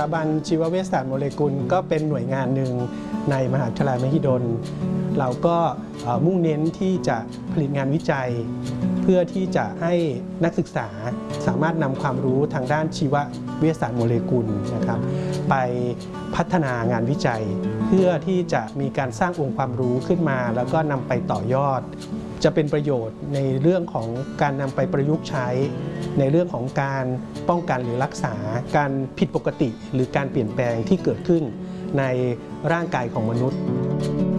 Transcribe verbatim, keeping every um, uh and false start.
าบันชีวเวชศาสตร์โมเลกุลก็เป็นหน่วยงานหนึ่งในมหาวิทยาลัยมหิดลเราก็มุ่งเน้นที่จะผลิตงานวิจัยเพื่อที่จะให้นักศึกษาสามารถนำความรู้ทางด้านชีววิทยาศาสตร์โมเลกุลนะครับไปพัฒนางานวิจัยเพื่อที่จะมีการสร้างองค์ความรู้ขึ้นมาแล้วก็นำไปต่อยอดจะเป็นประโยชน์ในเรื่องของการนำไปประยุกต์ใช้ในเรื่องของการป้องกันหรือรักษาการผิดปกติหรือการเปลี่ยนแปลงที่เกิดขึ้นในร่างกายของมนุษย์